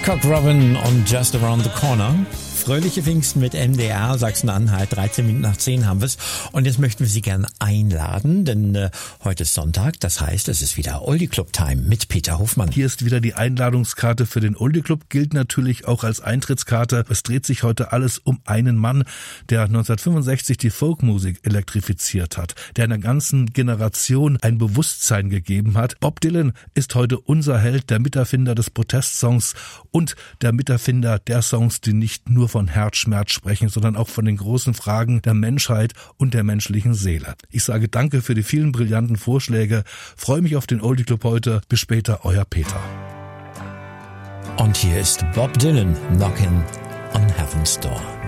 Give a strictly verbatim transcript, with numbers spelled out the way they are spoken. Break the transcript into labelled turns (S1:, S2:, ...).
S1: Cock Robin und Just Around the Corner. Fröhliche Pfingsten mit M D R Sachsen-Anhalt. dreizehn Minuten nach zehn haben wir's. Und jetzt möchten wir Sie gerne einladen, denn äh, heute ist Sonntag. Das heißt, es ist wieder Oldie Club Time mit Peter Hofmann.
S2: Hier ist wieder die Einladungskarte für den Oldie Club. Gilt natürlich auch als Eintrittskarte. Es dreht sich heute alles um einen Mann, der neunzehnhundertfünfundsechzig die Folkmusik elektrifiziert hat, der einer ganzen Generation ein Bewusstsein gegeben hat. Bob Dylan ist heute unser Held, der Miterfinder des Protestsongs und der Miterfinder der Songs, die nicht nur von Herzschmerz sprechen, sondern auch von den großen Fragen der Menschheit und der menschlichen Seele. Ich sage danke für die vielen brillanten Vorschläge, freue mich auf den Oldie Club heute. Bis später, euer Peter.
S1: Und hier ist Bob Dylan, Knockin' on Heaven's Door.